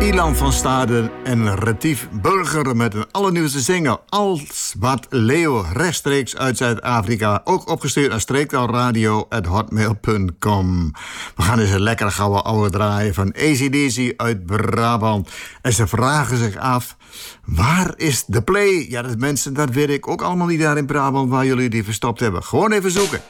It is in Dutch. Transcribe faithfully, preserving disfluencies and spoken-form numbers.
Milan van Staden en Retief Burger met een allernieuwste single Als wat Leo, rechtstreeks uit Zuid-Afrika. Ook opgestuurd naar streektaalradio at hotmail punt com. We gaan eens een lekkere gouden oude draaien van A C D C uit Brabant. En ze vragen zich af, waar is de play? Ja, dat mensen, dat weet ik ook allemaal niet daar in Brabant waar jullie die verstopt hebben. Gewoon even zoeken.